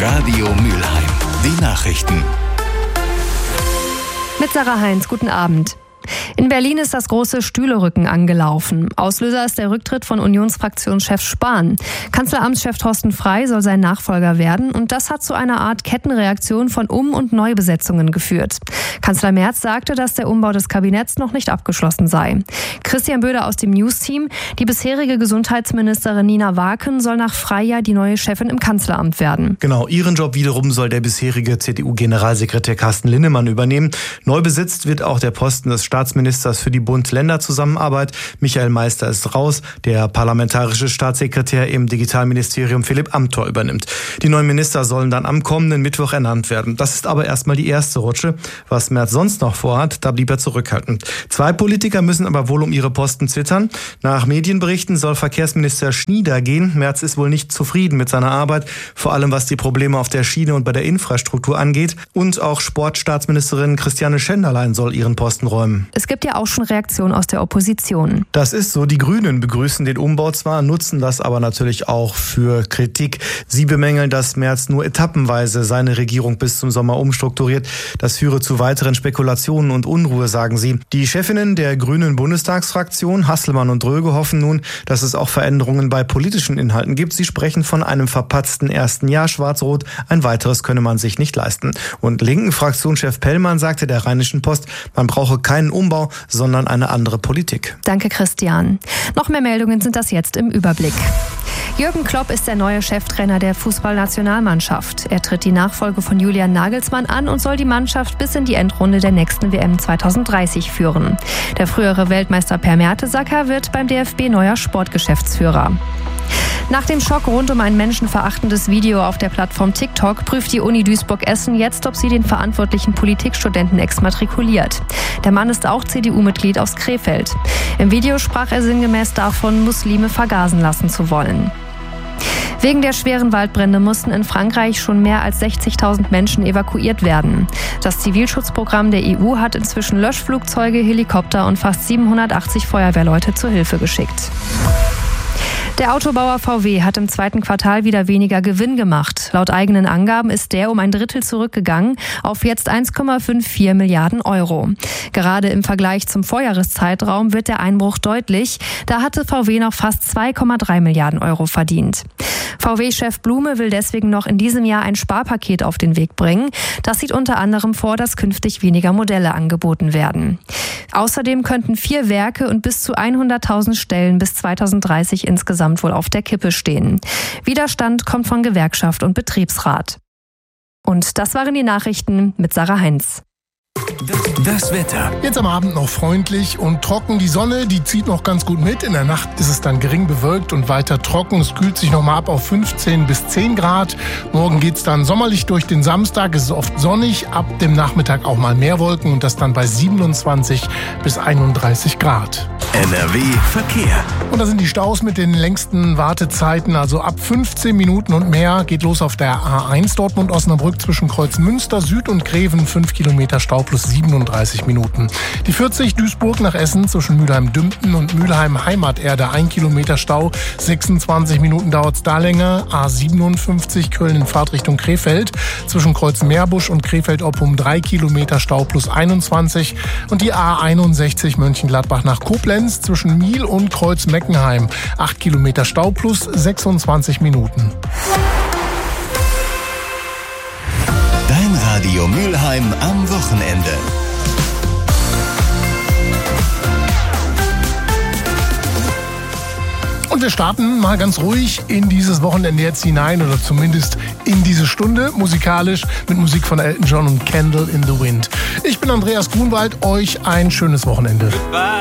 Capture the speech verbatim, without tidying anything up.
Radio Mülheim. Die Nachrichten. Mit Sarah Heinz, guten Abend. In Berlin ist das große Stühlerücken angelaufen. Auslöser ist der Rücktritt von Unionsfraktionschef Spahn. Kanzleramtschef Thorsten Frey soll sein Nachfolger werden und das hat zu einer Art Kettenreaktion von Um- und Neubesetzungen geführt. Kanzler Merz sagte, dass der Umbau des Kabinetts noch nicht abgeschlossen sei. Christian Böder aus dem News-Team: Die bisherige Gesundheitsministerin Nina Waken soll nach Frey ja die neue Chefin im Kanzleramt werden. Genau, ihren Job wiederum soll der bisherige C D U-Generalsekretär Carsten Linnemann übernehmen. Neu besetzt wird auch der Posten des Staatsministers für die Bund-Länder-Zusammenarbeit. Michael Meister ist raus. Der parlamentarische Staatssekretär im Digitalministerium Philipp Amthor übernimmt. Die neuen Minister sollen dann am kommenden Mittwoch ernannt werden. Das ist aber erstmal die erste Rutsche. Was Merz sonst noch vorhat, da blieb er zurückhaltend. Zwei Politiker müssen aber wohl um ihre Posten zittern. Nach Medienberichten soll Verkehrsminister Schnieder gehen. Merz ist wohl nicht zufrieden mit seiner Arbeit, vor allem was die Probleme auf der Schiene und bei der Infrastruktur angeht. Und auch Sportstaatsministerin Christiane Schenderlein soll ihren Posten räumen. Es gibt ja auch schon Reaktionen aus der Opposition. Das ist so. Die Grünen begrüßen den Umbau zwar, nutzen das aber natürlich auch für Kritik. Sie bemängeln, dass Merz nur etappenweise seine Regierung bis zum Sommer umstrukturiert. Das führe zu weiteren Spekulationen und Unruhe, sagen sie. Die Chefinnen der Grünen Bundestagsfraktion, Hasselmann und Dröge, hoffen nun, dass es auch Veränderungen bei politischen Inhalten gibt. Sie sprechen von einem verpatzten ersten Jahr Schwarz-Rot. Ein weiteres könne man sich nicht leisten. Und linken Fraktionschef Pellmann sagte der Rheinischen Post, man brauche keinen Umbau, sondern eine andere Politik. Danke, Christian. Noch mehr Meldungen sind das jetzt im Überblick. Jürgen Klopp ist der neue Cheftrainer der Fußballnationalmannschaft. Er tritt die Nachfolge von Julian Nagelsmann an und soll die Mannschaft bis in die Endrunde der nächsten W M zwanzig dreißig führen. Der frühere Weltmeister Per Mertesacker wird beim D F B neuer Sportgeschäftsführer. Nach dem Schock rund um ein menschenverachtendes Video auf der Plattform TikTok prüft die Uni Duisburg-Essen jetzt, ob sie den verantwortlichen Politikstudenten exmatrikuliert. Der Mann ist auch C D U-Mitglied aus Krefeld. Im Video sprach er sinngemäß davon, Muslime vergasen lassen zu wollen. Wegen der schweren Waldbrände mussten in Frankreich schon mehr als sechzigtausend Menschen evakuiert werden. Das Zivilschutzprogramm der E U hat inzwischen Löschflugzeuge, Helikopter und fast siebenhundertachtzig Feuerwehrleute zur Hilfe geschickt. Der Autobauer V W hat im zweiten Quartal wieder weniger Gewinn gemacht. Laut eigenen Angaben ist der um ein Drittel zurückgegangen auf jetzt eins Komma vierundfünfzig Milliarden Euro. Gerade im Vergleich zum Vorjahreszeitraum wird der Einbruch deutlich. Da hatte V W noch fast zwei Komma drei Milliarden Euro verdient. V W-Chef Blume will deswegen noch in diesem Jahr ein Sparpaket auf den Weg bringen. Das sieht unter anderem vor, dass künftig weniger Modelle angeboten werden. Außerdem könnten vier Werke und bis zu hunderttausend Stellen bis zweitausenddreißig insgesamt wohl auf der Kippe stehen. Widerstand kommt von Gewerkschaft und Betriebsrat. Und das waren die Nachrichten mit Sarah Heinz. Das Wetter. Jetzt am Abend noch freundlich und trocken. Die Sonne, die zieht noch ganz gut mit. In der Nacht ist es dann gering bewölkt und weiter trocken. Es kühlt sich noch mal ab auf fünfzehn bis zehn Grad. Morgen geht es dann sommerlich durch den Samstag. Es ist oft sonnig. Ab dem Nachmittag auch mal mehr Wolken und das dann bei siebenundzwanzig bis einunddreißig Grad. N R W Verkehr. Und da sind die Staus mit den längsten Wartezeiten. Also ab fünfzehn Minuten und mehr geht los auf der A eins Dortmund-Osnabrück zwischen Kreuzmünster, Süd und Greven. fünf Kilometer Stau plus siebenunddreißig Minuten. Die vierzig Duisburg nach Essen zwischen Mülheim-Dümpten und Mülheim-Heimaterde. ein Kilometer Stau, sechsundzwanzig Minuten dauert es da länger. A siebenundfünfzig Köln in Fahrtrichtung Krefeld zwischen Kreuz-Meerbusch und Krefeld-Oppum. drei Kilometer Stau plus einundzwanzig. Und die A einundsechzig Mönchengladbach nach Koblenz zwischen Miel und Kreuz-Meckenheim. acht Kilometer Stau plus sechsundzwanzig Minuten. Dein Radio Mülheim am Wochenende. Und wir starten mal ganz ruhig in dieses Wochenende jetzt hinein oder zumindest in diese Stunde musikalisch mit Musik von Elton John und Candle in the Wind. Ich bin Andreas Grunwald, euch ein schönes Wochenende.